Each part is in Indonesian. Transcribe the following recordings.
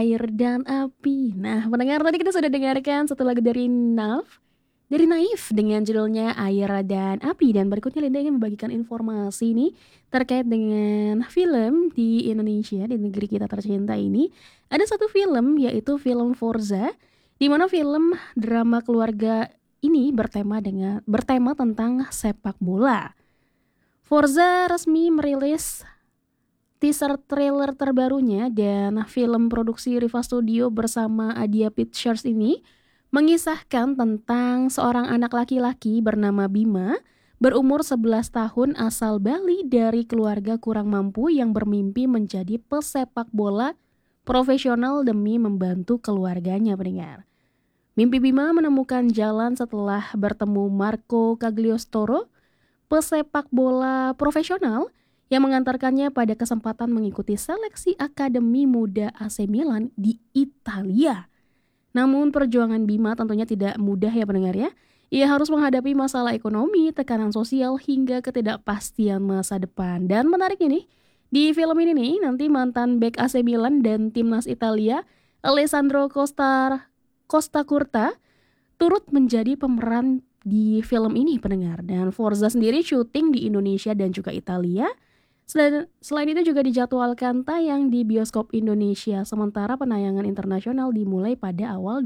Air dan Api. Nah, pendengar tadi kita sudah dengarkan satu lagu dari Naif dengan judulnya Air dan Api. Dan berikutnya Linda ingin membagikan informasi nih terkait dengan film di Indonesia, di negeri kita tercinta ini. Ada satu film yaitu film Forza, di mana film drama keluarga ini bertema tentang sepak bola. Forza resmi merilis teaser trailer terbarunya dan film produksi Riva Studio bersama Adia Pictures ini mengisahkan tentang seorang anak laki-laki bernama Bima berumur 11 tahun asal Bali dari keluarga kurang mampu yang bermimpi menjadi pesepak bola profesional demi membantu keluarganya, pendengar. Mimpi Bima menemukan jalan setelah bertemu Marco Cagliostro, pesepak bola profesional yang mengantarkannya pada kesempatan mengikuti seleksi Akademi Muda AC Milan di Italia. Namun perjuangan Bima tentunya tidak mudah ya pendengar ya. Ia harus menghadapi masalah ekonomi, tekanan sosial hingga ketidakpastian masa depan. Dan menarik ini, di film ini nih nanti mantan bek AC Milan dan timnas Italia Alessandro Costa Curta turut menjadi pemeran di film ini pendengar. Dan Forza sendiri syuting di Indonesia dan juga Italia. Selain itu juga dijadwalkan tayang di bioskop Indonesia, sementara penayangan internasional dimulai pada awal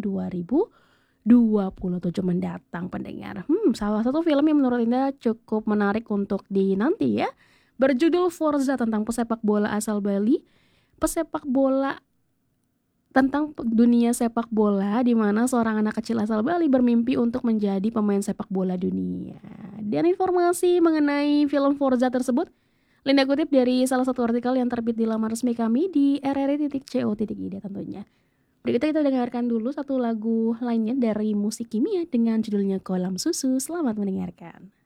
2027 mendatang pendengar. Salah satu film yang menurut Linda cukup menarik untuk dinanti ya. Berjudul Forza tentang pesepak bola asal Bali, pesepak bola tentang dunia sepak bola di mana seorang anak kecil asal Bali bermimpi untuk menjadi pemain sepak bola dunia. Dan informasi mengenai film Forza tersebut Linda kutip dari salah satu artikel yang terbit di laman resmi kami di rri.co.id tentunya. Berikutnya kita dengarkan dulu satu lagu lainnya dari Musik Kimia dengan judulnya Kolam Susu. Selamat mendengarkan.